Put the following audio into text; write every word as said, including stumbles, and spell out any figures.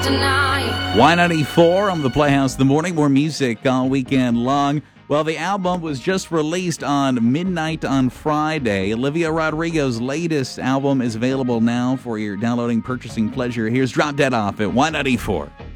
tonight. Y ninety-four on the Playhouse in the morning. More music all weekend long. Well, the album was just released on midnight on Friday. Olivia Rodrigo's latest album is available now for your downloading, purchasing pleasure. Here's Drop Dead Off at Y ninety-four.